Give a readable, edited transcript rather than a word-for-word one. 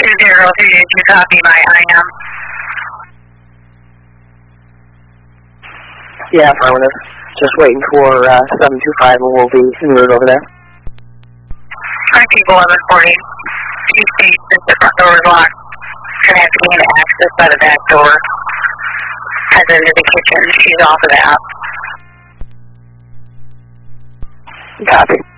2032, copy my IM. Yeah, affirmative. Just waiting for 725 and we'll be en route over there. People 1140. 2 feet since the front door is locked. Gonna have to gain access by the back door. Head into the kitchen. She's off of that. Copy.